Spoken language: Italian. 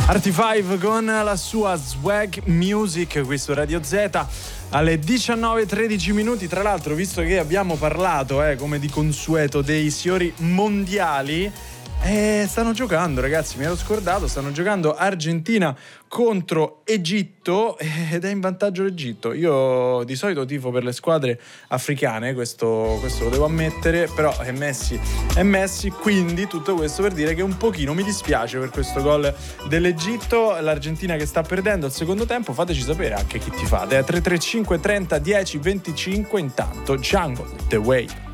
Arty5 con la sua Swag Music qui su Radio Z alle 19:13 minuti. Tra l'altro, visto che abbiamo parlato come di consueto dei signori mondiali, stanno giocando, ragazzi, mi ero scordato, stanno giocando Argentina contro Egitto ed è in vantaggio l'Egitto. Io di solito tifo per le squadre africane, questo lo devo ammettere, però è Messi, quindi tutto questo per dire che un pochino mi dispiace per questo gol dell'Egitto. L'Argentina che sta perdendo al secondo tempo, fateci sapere anche chi tifate, 335 30 10 25. Intanto Jungle The Way.